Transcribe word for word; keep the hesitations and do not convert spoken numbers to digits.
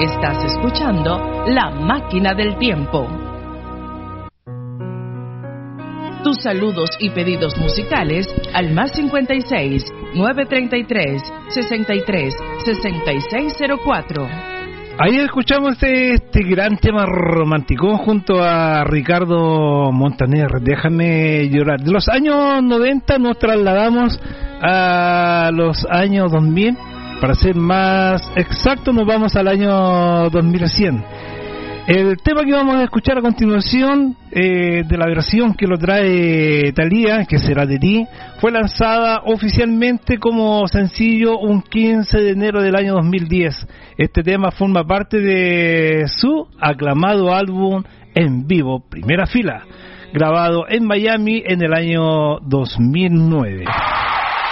Estás escuchando La Máquina del Tiempo. Tus saludos y pedidos musicales al más cincuenta y seis, nueve treinta y tres, sesenta y tres, sesenta y seis cero cuatro. Ahí escuchamos este, este gran tema romántico junto a Ricardo Montaner, Déjame llorar. De los años noventa nos trasladamos a los años dos mil. Para ser más exacto, nos vamos al año dos mil cien. El tema que vamos a escuchar a continuación, eh, de la versión que lo trae Thalía, que será de ti, fue lanzada oficialmente como sencillo un quince de enero del año dos mil diez. Este tema forma parte de su aclamado álbum en vivo, Primera Fila, grabado en Miami en el año dos mil nueve.